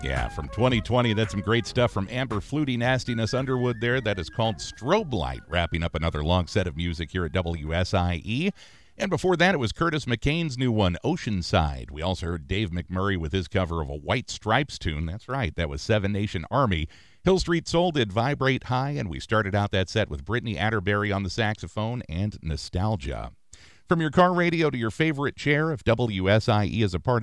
Yeah, from 2020, that's some great stuff from Amber Flutie Nastiness Underwood there. That is called Strobe Light, wrapping up another long set of music here at WSIE. And before that, it was Curtis McCain's new one, Oceanside. We also heard Dave McMurray with his cover of a White Stripes tune. That's right, that was Seven Nation Army. Hill Street Soul did Vibrate High, and we started out that set with Brittany Atterbury on the saxophone and Nostalgia. From your car radio to your favorite chair, if WSIE is a part of